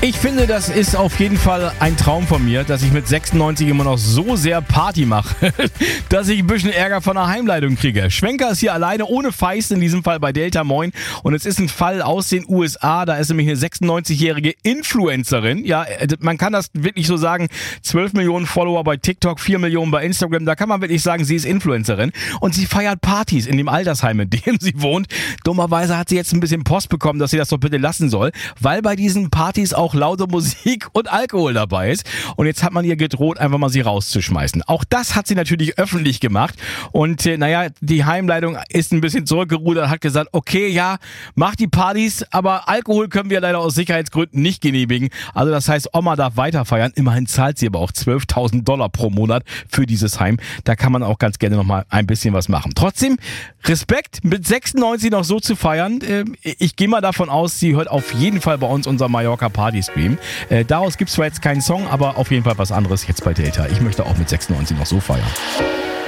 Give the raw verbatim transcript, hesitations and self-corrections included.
Ich finde, das ist auf jeden Fall ein Traum von mir, dass ich mit sechsundneunzig immer noch so sehr Party mache, dass ich ein bisschen Ärger von der Heimleitung kriege. Schwenker ist hier alleine, ohne Feist, in diesem Fall bei Delta Moin. Und es ist ein Fall aus den U S A, da ist nämlich eine sechsundneunzigjährige Influencerin. Ja, man kann das wirklich so sagen, zwölf Millionen Follower bei TikTok, vier Millionen bei Instagram. Da kann man wirklich sagen, sie ist Influencerin. Und sie feiert Partys in dem Altersheim, in dem sie wohnt. Dummerweise hat sie jetzt ein bisschen Post bekommen, dass sie das doch bitte lassen soll, weil bei diesen Partys auch laute Musik und Alkohol dabei ist. Und jetzt hat man ihr gedroht, einfach mal sie rauszuschmeißen. Auch das hat sie natürlich öffentlich gemacht. Und äh, naja, die Heimleitung ist ein bisschen zurückgerudert, hat gesagt, okay, ja, mach die Partys, aber Alkohol können wir leider aus Sicherheitsgründen nicht genehmigen. Also das heißt, Oma darf weiter feiern. Immerhin zahlt sie aber auch zwölftausend Dollar pro Monat für dieses Heim. Da kann man auch ganz gerne nochmal ein bisschen was machen. Trotzdem, Respekt, mit sechsundneunzig noch so zu feiern. Äh, ich gehe mal davon aus, sie hört auf jeden Fall bei uns unser Mallorca Party Stream. Äh, daraus gibt es zwar jetzt keinen Song, aber auf jeden Fall was anderes jetzt bei Delta. Ich möchte auch mit sechsundneunzig noch so feiern.